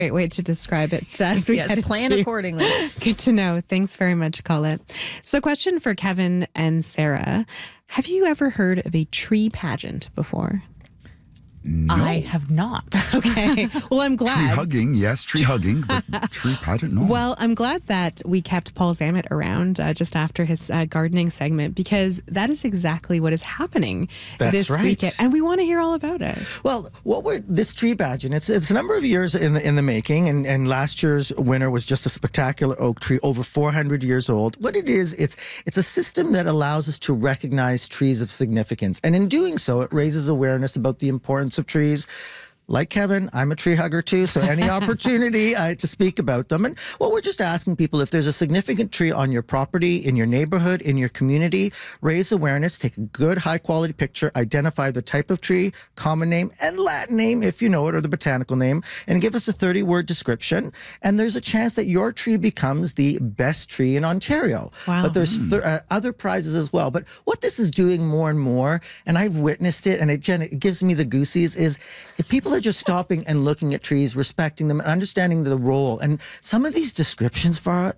Great way to describe it. As we Yes, plan accordingly. Good to know. Thanks very much, Colette. So, question for Kevin and Sarah. Have you ever heard of a tree pageant before? No. I have not. Okay. Well, I'm glad. Tree hugging, yes, tree hugging, but tree pageant, no. Well, I'm glad that we kept Paul Zammit around just after his gardening segment, because that is exactly what is happening this weekend. And we want to hear all about it. Well, this tree pageant, it's a number of years in the making, and last year's winner was just a spectacular oak tree, over 400 years old. What it is, it's a system that allows us to recognize trees of significance. And in doing so, it raises awareness about the importance of trees. Like Kevin, I'm a tree hugger too, so any opportunity to speak about them. And well, we're just asking people, if there's a significant tree on your property, in your neighborhood, in your community, raise awareness, take a good high quality picture, identify the type of tree, common name and Latin name if you know it, or the botanical name, and give us a 30-word description. And there's a chance that your tree becomes the best tree in Ontario. Wow. But there's other prizes as well. But what this is doing more and more, and I've witnessed it, and it gives me the goosies, is if people are just stopping and looking at trees, respecting them, and understanding the role. And some of these descriptions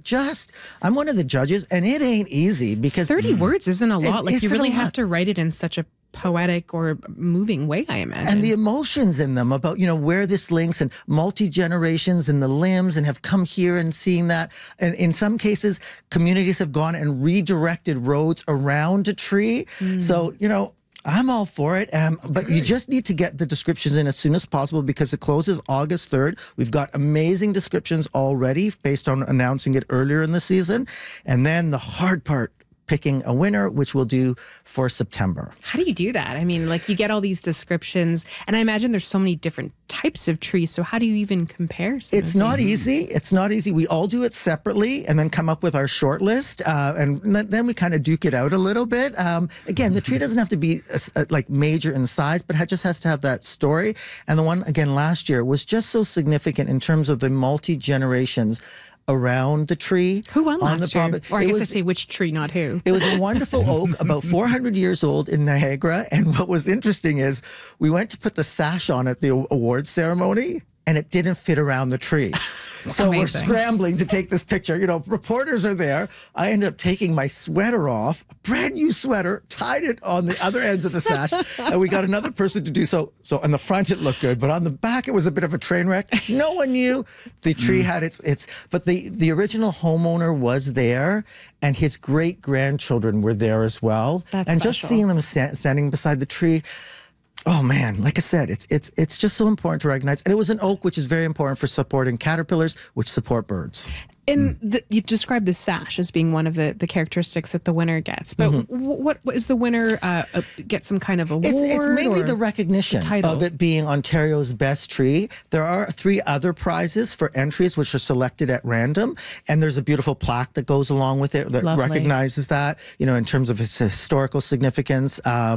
I'm one of the judges, and it ain't easy, because 30 words isn't a lot. Like, you really have to write it in such a poetic or moving way, I imagine. And the emotions in them about, where this links, and multi-generations, and the limbs, and have come here and seeing that. And in some cases, communities have gone and redirected roads around a tree. So, I'm all for it, but you just need to get the descriptions in as soon as possible, because it closes August 3rd. We've got amazing descriptions already based on announcing it earlier in the season. And then the hard part, picking a winner, which we'll do for September. How do you do that? I mean, like, you get all these descriptions, and I imagine there's so many different types of trees. So how do you even compare? It's not easy. It's not easy. We all do it separately and then come up with our short list. And then we kind of duke it out a little bit. Again, the tree doesn't have to be like major in size, but it just has to have that story. And the one, again, last year was just so significant in terms of the multi-generations around the tree. Who won last year? Or I guess I say which tree, not who. It was a wonderful oak, about 400 years old in Niagara. And what was interesting is we went to put the sash on at the awards ceremony, and it didn't fit around the tree. So we're scrambling to take this picture. Reporters are there. I ended up taking my sweater off, a brand new sweater, tied it on the other ends of the sash, and we got another person to do so. So on the front it looked good, but on the back it was a bit of a train wreck. No one knew the tree had but the original homeowner was there, and his great-grandchildren were there as well. That's and special. Just seeing them standing beside the tree. Oh man, like I said, it's just so important to recognize. And it was an oak, which is very important for supporting caterpillars, which support birds. And you described the sash as being one of the characteristics that the winner gets. But what is the winner get some kind of award? It's mainly the recognition title of it being Ontario's best tree. There are 3 other prizes for entries, which are selected at random. And there's a beautiful plaque that goes along with it that recognizes that, in terms of its historical significance,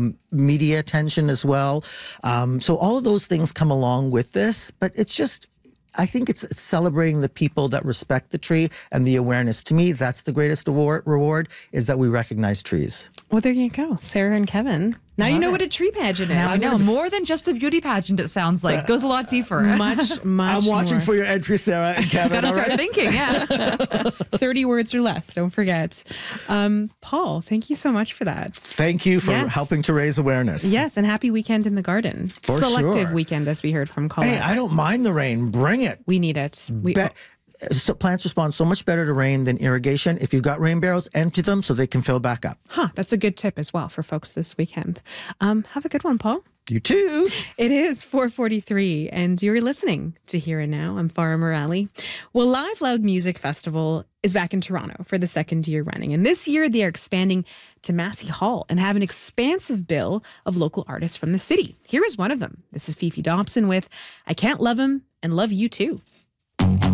media attention as well. So all of those things come along with this, but I think it's celebrating the people that respect the tree and the awareness. To me, that's the greatest reward, is that we recognize trees. Well, there you go. Sarah and Kevin. Now you know what a tree pageant is. I know, more than just a beauty pageant, it sounds like. It goes a lot deeper. Much I'm watching more. for your entry, Sarah and Kevin. Gotta start thinking, yeah. 30 words or less, don't forget. Paul, thank you so much for that. Thank you for helping to raise awareness. Yes, and happy weekend in the garden. For Selective sure. weekend, as we heard from Colette. Hey, I don't mind the rain. Bring it. We need it. So plants respond so much better to rain than irrigation. If you've got rain barrels, empty them so they can fill back up. That's a good tip as well for folks this weekend. Have a good one, Paul. You too. It is 4:43, and you're listening to Here and Now. I'm Farah Morali. Well, Live Loud Music Festival is back in Toronto for the 2nd year running. And this year, they are expanding to Massey Hall and have an expansive bill of local artists from the city. Here is one of them. This is Fifi Dobson with I Can't Love Him and Love You Too.